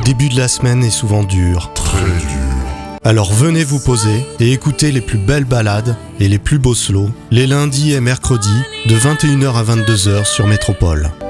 début de la semaine est souvent dur. Très dur. Alors venez vous poser et écoutez les plus belles ballades et les plus beaux slows les lundis et mercredis de 21h à 22h sur Métropole.